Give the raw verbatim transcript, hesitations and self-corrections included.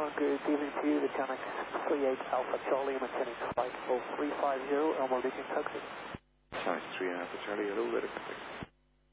good evening to you. The Connex three eight Alpha Charlie, maintaining flight oh three five zero, Elmore Beacon, Texas. Connex three Alpha Charlie, hello, radar contact.